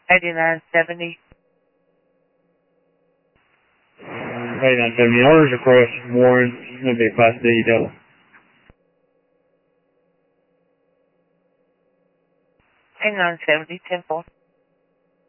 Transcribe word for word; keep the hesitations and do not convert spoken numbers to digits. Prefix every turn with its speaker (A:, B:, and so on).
A: eighty-nine seventy.
B: eighty-nine seventy. Orders across Warren. It's going to be a Class D double.
A: eighty-nine seventy, ten four.